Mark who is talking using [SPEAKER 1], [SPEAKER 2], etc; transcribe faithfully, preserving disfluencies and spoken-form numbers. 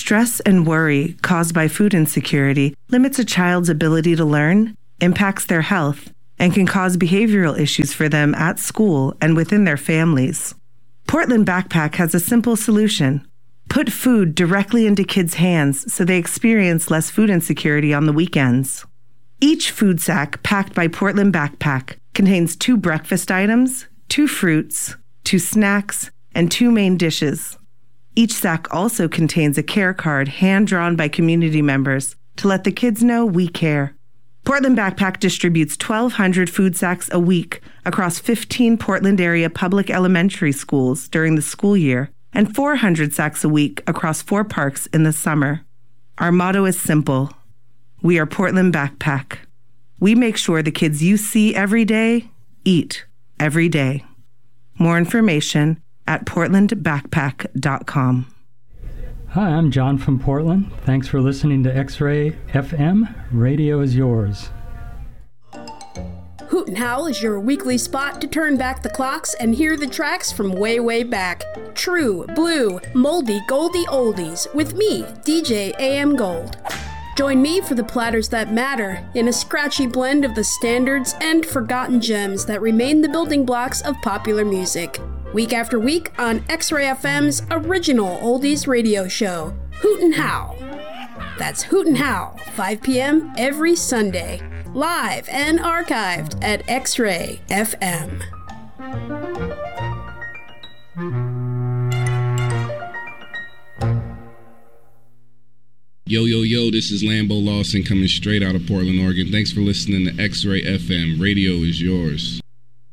[SPEAKER 1] Stress and worry caused by food insecurity limits a child's ability to learn, impacts their health, and can cause behavioral issues for them at school and within their families. Portland Backpack has a simple solution. Put food directly into kids' hands so they experience less food insecurity on the weekends. Each food sack packed by Portland Backpack contains two breakfast items, two fruits, two snacks, and two main dishes. Each sack also contains a care card hand-drawn by community members to let the kids know we care. Portland Backpack distributes twelve hundred food sacks a week across fifteen Portland area public elementary schools during the school year and four hundred sacks a week across four parks in the summer. Our motto is simple. We are Portland Backpack. We make sure the kids you see every day eat every day. More information at portland backpack dot com.
[SPEAKER 2] Hi, I'm John from Portland. Thanks for listening to X-Ray F M. Radio is yours.
[SPEAKER 3] Hoot and Howl is your weekly spot to turn back the clocks and hear the tracks from way, way back. True, blue, moldy, goldy oldies with me, D J A M Gold. Join me for the platters that matter in a scratchy blend of the standards and forgotten gems that remain the building blocks of popular music. Week after week on X-Ray F M's original oldies radio show, Hoot and Howl. That's Hoot and Howl, five p.m. every Sunday, live and archived at X-Ray F M.
[SPEAKER 4] Yo, yo, yo, this is Lambo Lawson coming straight out of Portland, Oregon. Thanks for listening to X-Ray F M. Radio is yours.